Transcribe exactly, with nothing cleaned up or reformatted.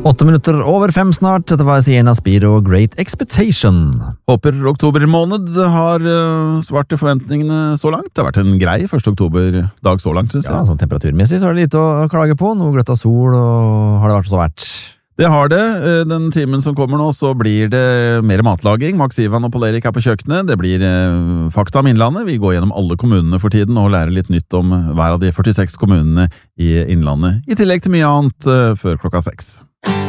Åtte minutter over fem snart, dette var Sienna Speed og Great Expectation. Håper oktober måned har uh, svart til forventningene så langt. Det har vært en grei første oktober dag så langt, synes jeg. Ja, sånn temperaturmessig så er det lite å klage på, noe gløtt av sol, og har det vært så vært. Det har det. Den timen som kommer nå, så blir det mer matlaging. Max Ivan og Paul Erik er på kjøkkenet. Det blir eh, fakta om Innlandet. Vi går gjennom alle kommunene for tiden og lærer litt nytt om hver av de førtiseks kommunene i Innlandet. I tillegg til mye annet eh, før klokka seks.